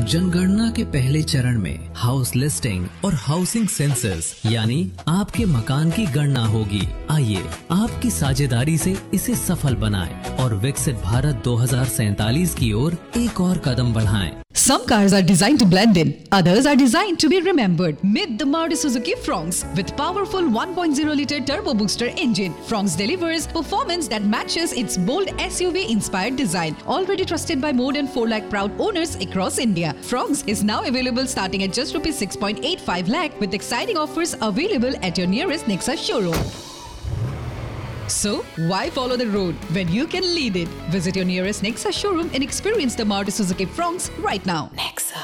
जनगणना के पहले चरण में हाउस लिस्टिंग और हाउसिंग सेंसस यानी आपके मकान की गणना होगी। आइए आपकी साझेदारी से इसे सफल बनाएं और विकसित भारत 2047 की ओर एक और कदम बढ़ाएं। Some cars are designed to blend in, others are designed to be remembered. Meet the Maruti Suzuki Fronx with powerful 1.0-liter turbo booster engine. Fronx delivers performance that matches its bold SUV-inspired design. Already trusted by more than 4 lakh proud owners across India. Fronx is now available starting at just rupees 6.85 lakh with exciting offers available at your nearest Nexa showroom. So, why follow the road when you can lead it? Visit your nearest Nexa showroom and experience the Maruti Suzuki Fronx right now. Nexa.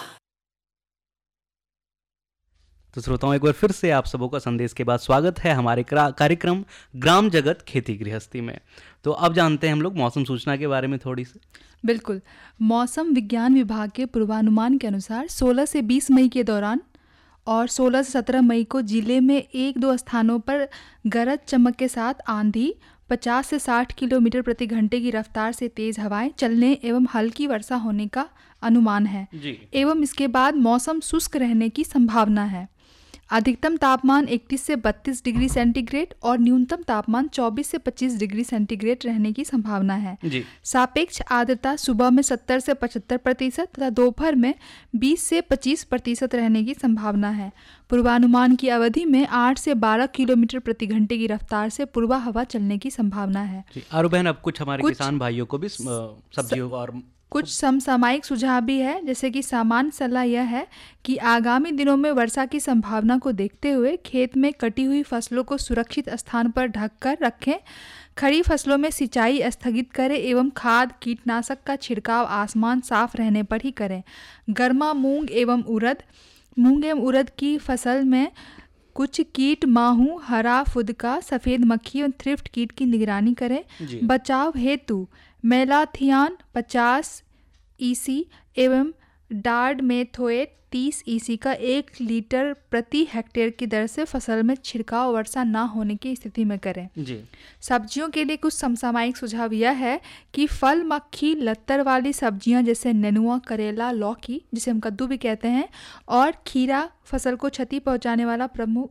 तो श्रोताओं, एक बार फिर से आप सबों का संदेश के बाद स्वागत है हमारे कार्यक्रम ग्राम जगत खेती गृहस्थी में। तो अब जानते हैं हम लोग मौसम सूचना के बारे में थोड़ी सी। बिल्कुल। मौसम विज्ञान विभाग के पूर्वानुमान के अनुसार 16 से 20 मई के दौरान और 16 से 17 मई को जिले में 1-2 स्थानों पर गरज चमक के साथ आंधी, 50 से 60 किलोमीटर प्रति घंटे की रफ्तार से तेज हवाएं चलने एवं हल्की वर्षा होने का अनुमान है एवं इसके बाद मौसम शुष्क रहने की संभावना है। अधिकतम तापमान 31 से 32 डिग्री सेंटीग्रेड और न्यूनतम तापमान 24 से 25 डिग्री सेंटीग्रेड रहने की संभावना है। सापेक्ष आर्द्रता सुबह में 70 से 75% तथा दोपहर में 20 से 25% रहने की संभावना है। पूर्वानुमान की अवधि में 8 से 12 किलोमीटर प्रति घंटे की रफ्तार से पूर्वा हवा चलने की संभावना है। आरू बहन, अब कुछ हमारे किसान भाइयों को भी सब्जियों और कुछ समसामयिक सुझाव भी है, जैसे कि सामान्य सलाह यह है कि आगामी दिनों में वर्षा की संभावना को देखते हुए खेत में कटी हुई फसलों को सुरक्षित स्थान पर ढक कर रखें। खड़ी फसलों में सिंचाई स्थगित करें एवं खाद कीटनाशक का छिड़काव आसमान साफ रहने पर ही करें। गर्मा मूंग एवं उड़द की फसल में कुछ कीट माहू, हरा फुदका, सफ़ेद मक्खी और थ्रिफ्ट कीट की निगरानी करें। बचाव हेतु मेलाथियान 50 EC एवं डार्डमेथोएट 30 EC का 1 लीटर प्रति हेक्टेयर की दर से फसल में छिड़काव वर्षा न होने की स्थिति में करें। सब्जियों के लिए कुछ समसामयिक सुझाव यह है कि फल मक्खी लत्तर वाली सब्जियां जैसे नेनुआ, करेला, लौकी जिसे हम कद्दू भी कहते हैं और खीरा फसल को क्षति पहुंचाने वाला प्रमुख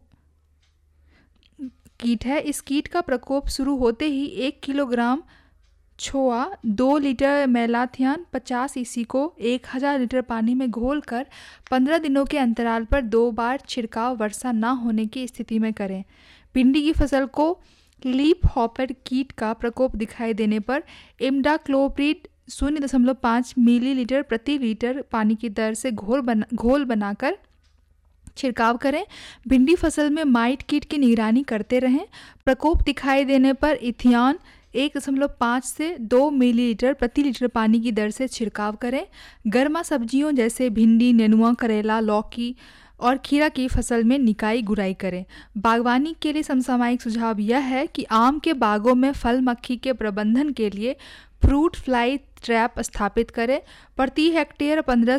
कीट है। इस कीट का प्रकोप शुरू होते ही 1 किलोग्राम छोआ 2 लीटर मेलाथियान 50 EC को 1000 लीटर पानी में घोलकर 15 दिनों के अंतराल पर 2 बार छिड़काव वर्षा न होने की स्थिति में करें। भिंडी की फसल को लीफ हॉपर कीट का प्रकोप दिखाई देने पर इमिडाक्लोप्रिड 0.5 मिलीलीटर प्रति लीटर पानी की दर से घोल बनाकर छिड़काव करें। भिंडी फसल में माइट कीट की निगरानी करते रहें। प्रकोप दिखाई देने पर इथियान 1.5 से 2 मिलीलीटर प्रति लीटर पानी की दर से छिड़काव करें। गर्मा सब्जियों जैसे भिंडी, नेनुआ, करेला, लौकी और खीरा की फसल में निकाई गुड़ाई करें। बागवानी के लिए समसामयिक सुझाव यह है कि आम के बागों में फल मक्खी के प्रबंधन के लिए फ्रूट फ्लाई ट्रैप स्थापित करें। प्रति हेक्टेयर 15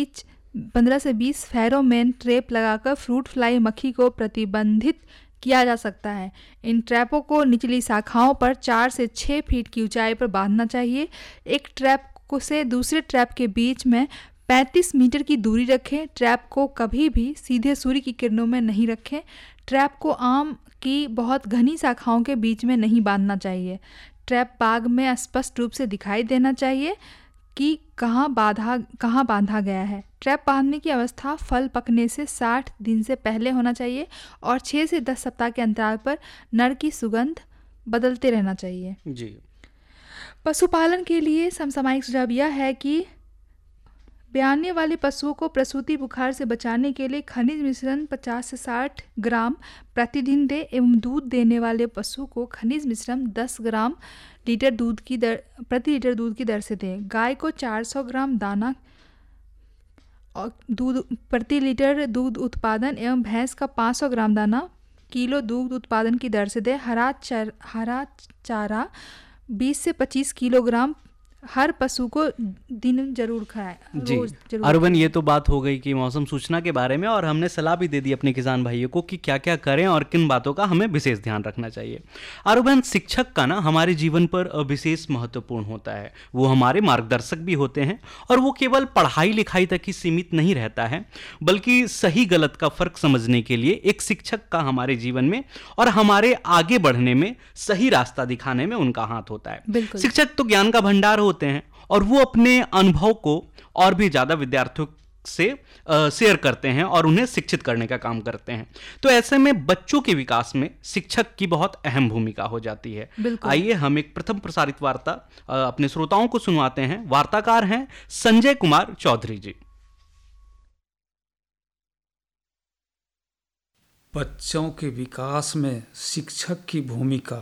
से 20 फेरोमोन ट्रैप लगाकर फ्रूट फ्लाई मक्खी को प्रतिबंधित किया जा सकता है। इन ट्रैपों को निचली शाखाओं पर 4 से 6 फीट की ऊंचाई पर बांधना चाहिए। एक ट्रैप से दूसरे ट्रैप के बीच में 35 मीटर की दूरी रखें। ट्रैप को कभी भी सीधे सूर्य की किरणों में नहीं रखें। ट्रैप को आम की बहुत घनी शाखाओं के बीच में नहीं बांधना चाहिए। ट्रैप बाग में स्पष्ट रूप से दिखाई देना चाहिए कि कहाँ बांधा गया है। ट्रैप बांधने की अवस्था फल पकने से 60 दिन से पहले होना चाहिए और 6 से 10 सप्ताह के अंतराल पर नर की सुगंध बदलते रहना चाहिए। पशुपालन के लिए समसामयिक सुझाव यह है कि ब्याने वाले पशुओं को प्रसूति बुखार से बचाने के लिए खनिज मिश्रण 50 से 60 ग्राम प्रतिदिन दें एवं दूध देने वाले पशु को खनिज मिश्रण 10 ग्राम प्रति लीटर दूध की दर से दें। गाय को 400 ग्राम दाना और दूध प्रति लीटर दूध उत्पादन एवं भैंस का 500 ग्राम दाना किलो दूध उत्पादन की दर से दें। हरा चारा 20 से 25 किलोग्राम हर पशु को दिन जरूर खाए, जी रोज जरूर। अरविंद, ये तो बात हो गई कि मौसम सूचना के बारे में, और हमने सलाह भी दे दी अपने किसान भाइयों को कि क्या क्या करें और किन बातों का हमें विशेष ध्यान रखना चाहिए। अरविंद, शिक्षक का ना हमारे जीवन पर विशेष महत्वपूर्ण होता है। वो हमारे मार्गदर्शक भी होते हैं, और वो केवल पढ़ाई लिखाई तक ही सीमित नहीं रहता है, बल्कि सही गलत का फर्क समझने के लिए एक शिक्षक का हमारे जीवन में और हमारे आगे बढ़ने में सही रास्ता दिखाने में उनका हाथ होता है। बिल्कुल। शिक्षक तो ज्ञान का भंडार होते हैं, और वो अपने अनुभव को और भी ज्यादा विद्यार्थियों से शेयर करते हैं और उन्हें शिक्षित करने का काम करते हैं। तो ऐसे में बच्चों के विकास में शिक्षक की बहुत अहम भूमिका हो जाती है। बिल्कुल। आइए हम एक प्रथम प्रसारित वार्ता अपने श्रोताओं को सुनवाते हैं। वार्ताकार हैं संजय कुमार चौधरी जी। बच्चों के विकास में शिक्षक की भूमिका।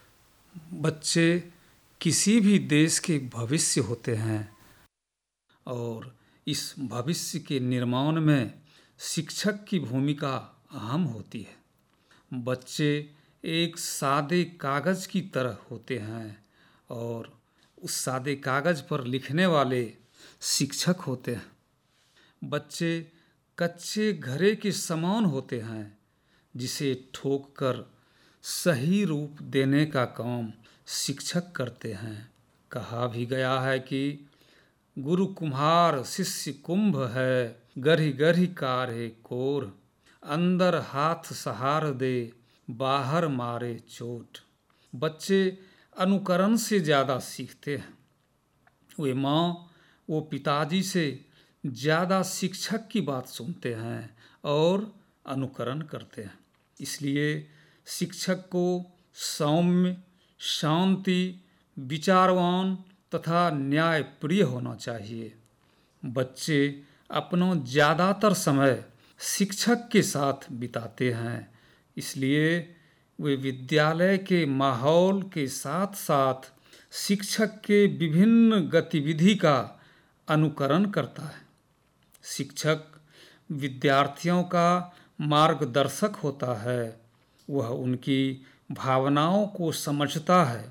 बच्चे किसी भी देश के भविष्य होते हैं, और इस भविष्य के निर्माण में शिक्षक की भूमिका अहम होती है। बच्चे एक सादे कागज़ की तरह होते हैं, और उस सादे कागज़ पर लिखने वाले शिक्षक होते हैं। बच्चे कच्चे घड़े के समान होते हैं, जिसे ठोक कर सही रूप देने का काम शिक्षक करते हैं। कहा भी गया है कि गुरु कुम्हार शिष्य कुंभ है, गढ़ी गढ़ी काढ़े कोर, अंदर हाथ सहार दे बाहर मारे चोट। बच्चे अनुकरण से ज़्यादा सीखते हैं। वे माँ वो पिताजी से ज़्यादा शिक्षक की बात सुनते हैं और अनुकरण करते हैं। इसलिए शिक्षक को सौम्य, शांति, विचारवान तथा न्यायप्रिय होना चाहिए। बच्चे अपना ज़्यादातर समय शिक्षक के साथ बिताते हैं, इसलिए वे विद्यालय के माहौल के साथ साथ शिक्षक के विभिन्न गतिविधि का अनुकरण करता है। शिक्षक विद्यार्थियों का मार्गदर्शक होता है। वह उनकी भावनाओं को समझता है।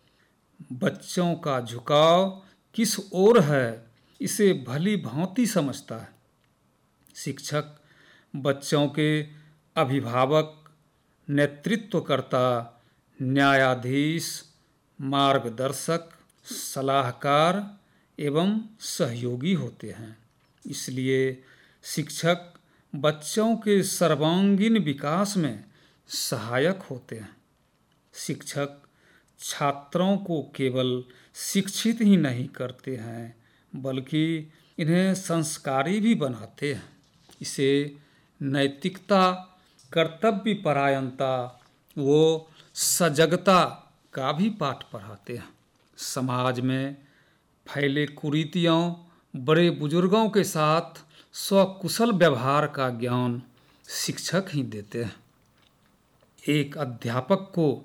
बच्चों का झुकाव किस ओर है, इसे भली भांति समझता है। शिक्षक बच्चों के अभिभावक, नेतृत्वकर्ता, न्यायाधीश, मार्गदर्शक, सलाहकार एवं सहयोगी होते हैं। इसलिए शिक्षक बच्चों के सर्वांगीण विकास में सहायक होते हैं। शिक्षक छात्रों को केवल शिक्षित ही नहीं करते हैं, बल्कि इन्हें संस्कारी भी बनाते हैं। इसे नैतिकता, कर्तव्यपरायणता वो सजगता का भी पाठ पढ़ाते हैं। समाज में फैले कुरीतियों, बड़े बुजुर्गों के साथ स्वकुशल व्यवहार का ज्ञान शिक्षक ही देते हैं। एक अध्यापक को